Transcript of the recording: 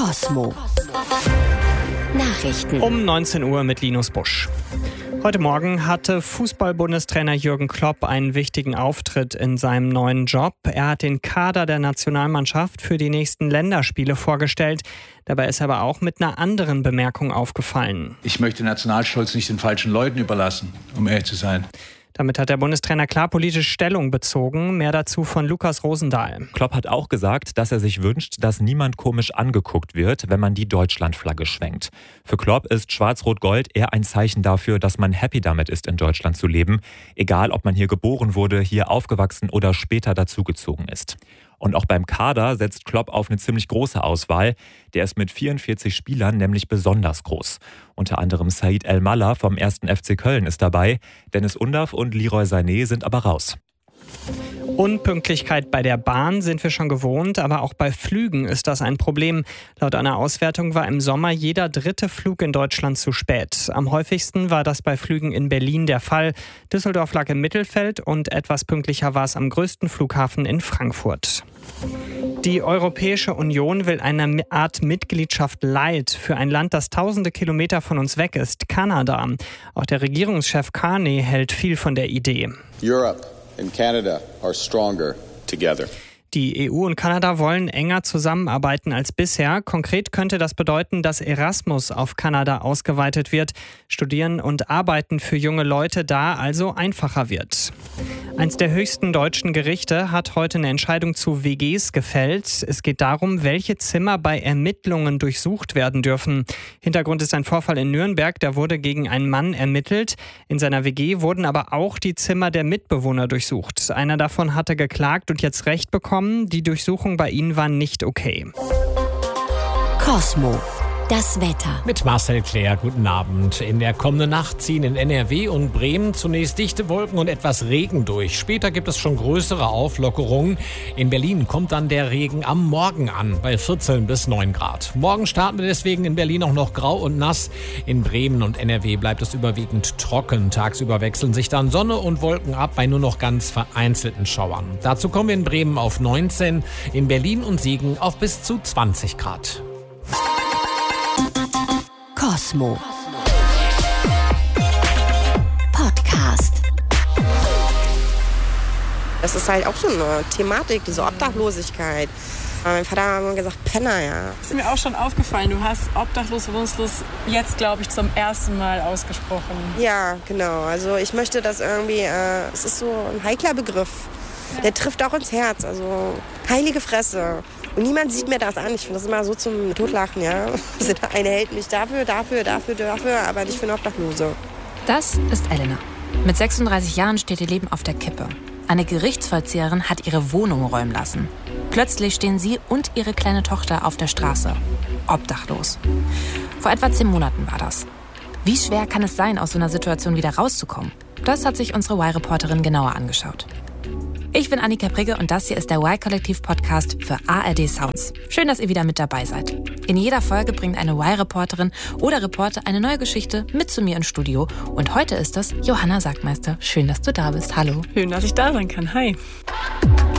Cosmo. Nachrichten. Um 19 Uhr mit Linus Busch. Heute Morgen hatte Fußball-Bundestrainer Jürgen Klopp einen wichtigen Auftritt in seinem neuen Job. Er hat den Kader der Nationalmannschaft für die nächsten Länderspiele vorgestellt. Dabei ist er aber auch mit einer anderen Bemerkung aufgefallen. Ich möchte Nationalstolz nicht den falschen Leuten überlassen, um ehrlich zu sein. Damit hat der Bundestrainer klar politisch Stellung bezogen. Mehr dazu von Lukas Rosendahl. Klopp hat auch gesagt, dass er sich wünscht, dass niemand komisch angeguckt wird, wenn man die Deutschlandflagge schwenkt. Für Klopp ist Schwarz-Rot-Gold eher ein Zeichen dafür, dass man happy damit ist, in Deutschland zu leben. Egal, ob man hier geboren wurde, hier aufgewachsen oder später dazugezogen ist. Und auch beim Kader setzt Klopp auf eine ziemlich große Auswahl. Der ist mit 44 Spielern nämlich besonders groß. Unter anderem Said El-Mallah vom 1. FC Köln ist dabei. Dennis Undav und Leroy Sané sind aber raus. Unpünktlichkeit bei der Bahn sind wir schon gewohnt, aber auch bei Flügen ist das ein Problem. Laut einer Auswertung war im Sommer jeder 3. Flug in Deutschland zu spät. Am häufigsten war das bei Flügen in Berlin der Fall. Düsseldorf lag im Mittelfeld und etwas pünktlicher war es am größten Flughafen in Frankfurt. Die Europäische Union will eine Art Mitgliedschaft Light für ein Land, das tausende Kilometer von uns weg ist, Kanada. Auch der Regierungschef Carney hält viel von der Idee. Europe and Canada are stronger together. Die EU und Kanada wollen enger zusammenarbeiten als bisher. Konkret könnte das bedeuten, dass Erasmus auf Kanada ausgeweitet wird. Studieren und Arbeiten für junge Leute da also einfacher wird. Eins der höchsten deutschen Gerichte hat heute eine Entscheidung zu WGs gefällt. Es geht darum, welche Zimmer bei Ermittlungen durchsucht werden dürfen. Hintergrund ist ein Vorfall in Nürnberg, da wurde gegen einen Mann ermittelt. In seiner WG wurden aber auch die Zimmer der Mitbewohner durchsucht. Einer davon hatte geklagt und jetzt Recht bekommen. Die Durchsuchung bei ihnen war nicht okay. Cosmo. Das Wetter. Mit Marcel Claire, guten Abend. In der kommenden Nacht ziehen in NRW und Bremen zunächst dichte Wolken und etwas Regen durch. Später gibt es schon größere Auflockerungen. In Berlin kommt dann der Regen am Morgen an, bei 14 bis 9 Grad. Morgen starten wir deswegen in Berlin auch noch grau und nass. In Bremen und NRW bleibt es überwiegend trocken. Tagsüber wechseln sich dann Sonne und Wolken ab bei nur noch ganz vereinzelten Schauern. Dazu kommen wir in Bremen auf 19, in Berlin und Siegen auf bis zu 20 Grad. Cosmo. Podcast. Das ist halt auch so eine Thematik, diese Obdachlosigkeit. Mein Vater hat immer gesagt, Penner, ja. Das ist mir auch schon aufgefallen, du hast obdachlos, wohnungslos jetzt, glaube ich, zum ersten Mal ausgesprochen. Ja, genau. Also ich möchte das irgendwie, es ist so ein heikler Begriff. Der trifft auch ins Herz, also heilige Fresse. Und niemand sieht mir das an. Ich finde das immer so zum Totlachen, ja. Der eine hält mich dafür, aber nicht für eine Obdachlose. Das ist Elena. Mit 36 Jahren steht ihr Leben auf der Kippe. Eine Gerichtsvollzieherin hat ihre Wohnung räumen lassen. Plötzlich stehen sie und ihre kleine Tochter auf der Straße. Obdachlos. Vor etwa 10 Monaten war das. Wie schwer kann es sein, aus so einer Situation wieder rauszukommen? Das hat sich unsere Y-Reporterin genauer angeschaut. Ich bin Annika Prigge und das hier ist der Y-Kollektiv-Podcast für ARD Sounds. Schön, dass ihr wieder mit dabei seid. In jeder Folge bringt eine Y-Reporterin oder Reporter eine neue Geschichte mit zu mir ins Studio. Und heute ist das Johanna Sackmeister. Schön, dass du da bist. Hallo. Schön, dass ich da sein kann. Hi.